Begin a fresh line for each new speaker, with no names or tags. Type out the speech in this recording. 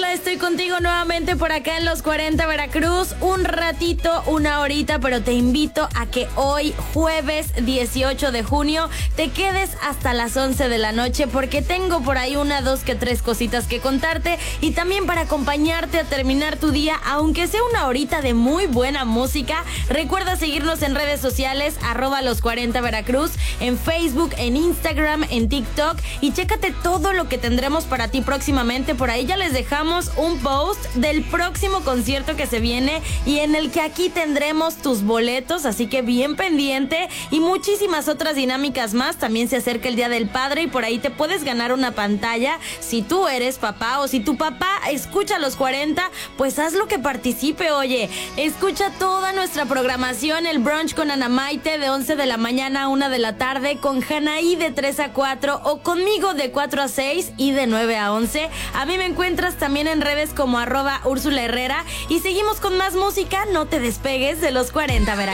Estoy contigo nuevamente por acá en Los 40 Veracruz. Un ratito, una horita, pero te invito a que hoy, jueves 18 de junio, te quedes hasta las 11 de la noche porque tengo por ahí una, dos, que tres cositas que contarte y también para acompañarte a terminar tu día, aunque sea una horita de muy buena música. Recuerda seguirnos en redes sociales, @Los 40 Veracruz, en Facebook, en Instagram, en TikTok y chécate todo lo que tendremos para ti próximamente. Por ahí ya les dejamos un post del próximo concierto que se viene y en el que aquí tendremos tus boletos, así que bien pendiente y muchísimas otras dinámicas más. También se acerca el Día del Padre y por ahí te puedes ganar una pantalla. Si tú eres papá o si tu papá escucha Los 40, pues haz lo que participe. Oye, escucha toda nuestra programación, el brunch con Ana Maite de 11 de la mañana a 1 de la tarde, con Janaí de 3 a 4 o conmigo de 4 a 6 y de 9 a 11. A mí me encuentras también en redes como @Úrsula Herrera y seguimos con más música. No te despegues de Los 40 Veracruz.